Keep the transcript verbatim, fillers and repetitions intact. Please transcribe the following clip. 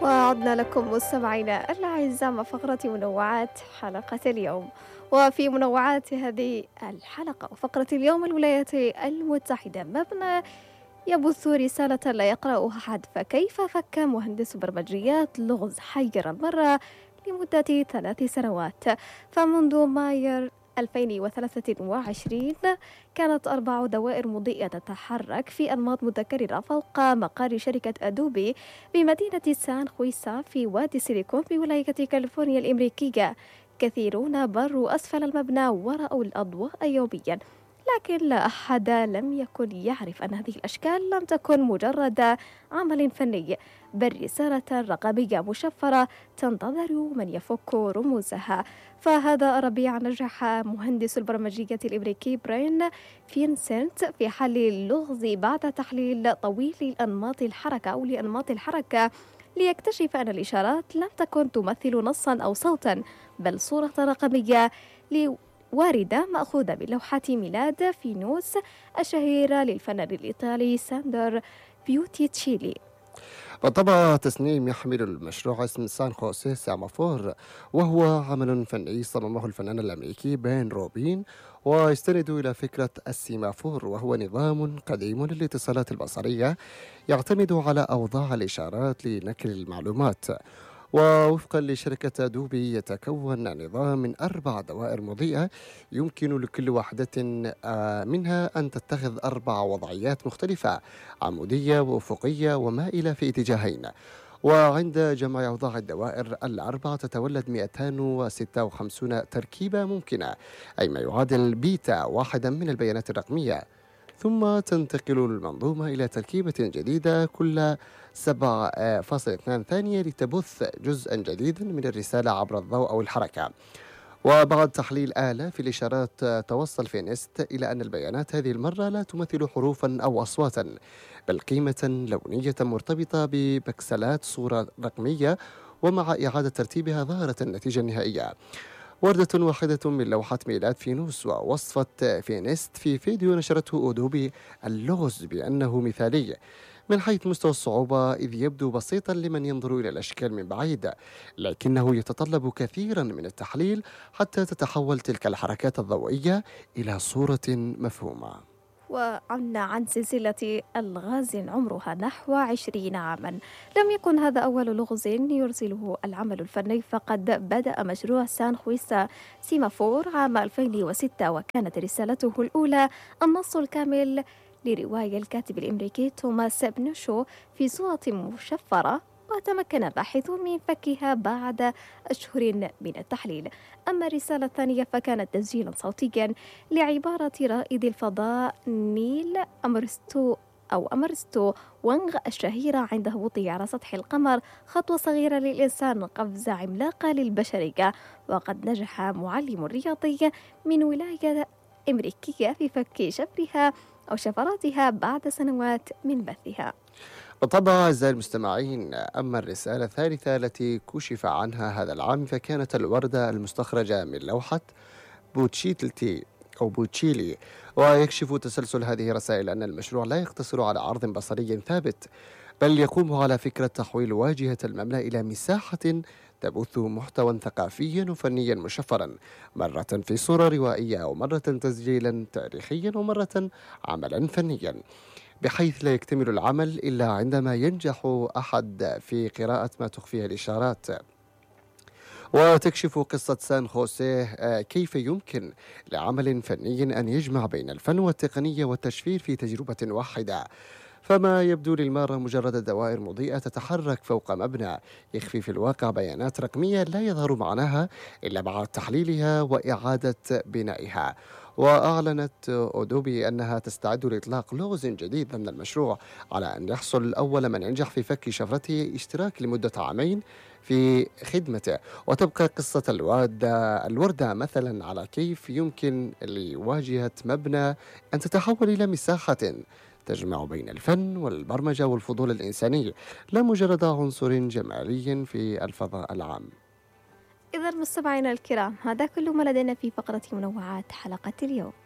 وعدنا لكم مستمعينا الأعزاء مع فقرة منوعات حلقة اليوم. وفي منوعات هذه الحلقة وفقرة اليوم، الولايات المتحدة مبنى يبث رسالة لا يقرأها أحد، فكيف فك مهندس برمجيات لغز حير المرة لمدة ثلاث سنوات؟ فمنذ ماير ألفين وثلاثة وعشرين كانت أربع دوائر مضيئة تتحرك في أنماط متكررة فوق مقر شركة أدوبي بمدينة سان خويسا في وادي سيليكون في ولاية كاليفورنيا الأمريكية. كثيرون بروا أسفل المبنى ورأوا الأضواء يوميا، لكن لا أحد لم يكن يعرف أن هذه الأشكال لم تكن مجرد عمل فني، بل رسالة رقمية مشفرة تنتظر من يفك رموزها. فهذا الربيع نجح مهندس البرمجية الأمريكي براين فينسنت في حل اللغز بعد تحليل طويل لأنماط الحركة أو لأنماط الحركة، ليكتشف أن الإشارات لم تكن تمثل نصا أو صوتا، بل صورة رقمية واردة مأخوذة من لوحة ميلاد فينوس الشهيرة للفنان الإيطالي ساندر بيوتيتشيلي. بالطبع تصميم يحمل المشروع اسم سان خوسيه سيمافور، وهو عمل فني صممه الفنان الأمريكي بين روبين، ويستند إلى فكرة السيمافور، وهو نظام قديم للاتصالات البصرية يعتمد على أوضاع الإشارات لنقل المعلومات. ووفقا لشركة دوبي يتكون نظام من أربع دوائر مضيئة يمكن لكل واحدة آه، منها أن تتخذ أربع وضعيات مختلفة: عمودية وأفقية ومائلة في اتجاهين. وعند جمع أوضاع الدوائر الأربعة تتولد مئتين وستة وخمسين تركيبة ممكنة، أي ما يعادل بيتا واحدا من البيانات الرقمية. ثم تنتقل المنظومة إلى تركيبة جديدة كل سبعة فاصلة اثنين ثانية لتبث جزءا جديدا من الرسالة عبر الضوء أو الحركة. وبعد تحليل آلاف الإشارات توصل فينيست إلى أن البيانات هذه المرة لا تمثل حروفا أو أصواتا، بل قيمة لونية مرتبطة ببكسلات صورة رقمية، ومع إعادة ترتيبها ظهرت النتيجة النهائية: وردة واحدة من لوحة ميلاد فينوس. ووصفت فينيست في فيديو نشرته أودوبي اللغز بأنه مثالي من حيث مستوى الصعوبة، إذ يبدو بسيطا لمن ينظر إلى الأشكال من بعيد، لكنه يتطلب كثيرا من التحليل حتى تتحول تلك الحركات الضوئية إلى صورة مفهومة. وعنا عن سلسلة ألغاز عمرها نحو عشرين عاما. لم يكن هذا أول لغز يرسله العمل الفني، فقد بدأ مشروع سان خويسا سيمافور عام ألفين وستة، وكانت رسالته الأولى النص الكامل لرواية الكاتب الأمريكي توماس بنوشو في صورة مشفرة، وتمكن الباحثون من فكها بعد أشهر من التحليل. أما الرسالة الثانية فكانت تسجيلا صوتيا لعبارة رائد الفضاء نيل أمرستو أو أمرستو وانغ الشهيرة عند هبوطه على سطح القمر: خطوة صغيرة للإنسان، قفزة عملاقة للبشرية. وقد نجح معلم رياضي من ولاية أمريكية في فك شفرها أو شفراتها بعد سنوات من بثها. بالطبع أعزائي المستمعين، أما الرسالة الثالثة التي كشف عنها هذا العام فكانت الوردة المستخرجة من لوحة بوتشيتلتي أو بوتشيلي. ويكشف تسلسل هذه الرسائل أن المشروع لا يقتصر على عرض بصري ثابت، بل يقوم على فكرة تحويل واجهة المبنى إلى مساحة تبث محتوى ثقافيا وفنيا مشفرا، مرة في صورة روائية، ومرة تسجيلا تاريخيا، ومرة عملا فنيا، بحيث لا يكتمل العمل إلا عندما ينجح أحد في قراءة ما تخفيه الإشارات. وتكشف قصة سان خوسيه آه، كيف يمكن لعمل فني أن يجمع بين الفن والتقنية والتشفير في تجربة واحدة. فما يبدو للمارة مجرد دوائر مضيئة تتحرك فوق مبنى، يخفي في الواقع بيانات رقمية لا يظهر معناها إلا بعد تحليلها وإعادة بنائها. وأعلنت أودوبي أنها تستعد لإطلاق لغز جديد ضمن المشروع، على أن يحصل أول من ينجح في فك شفرته اشتراك لمدة عامين في خدمته. وتبقى قصة الوردة الوردة مثلا على كيف يمكن لواجهة مبنى أن تتحول إلى مساحة تجمع بين الفن والبرمجة والفضول الإنساني، لا مجرد عنصر جمالي في الفضاء العام. إذا مستمعينا الكرام، هذا كل ما لدينا في فقرة منوعات حلقة اليوم.